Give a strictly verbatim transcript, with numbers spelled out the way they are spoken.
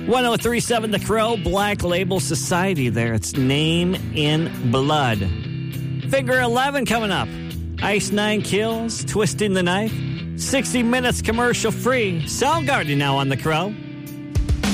one oh three point seven The Crow, Black Label Society there. It's Name in Blood. Figure eleven coming up. Ice Nine Kills, Twisting the Knife. sixty minutes commercial free. Soundgarden now on The Crow.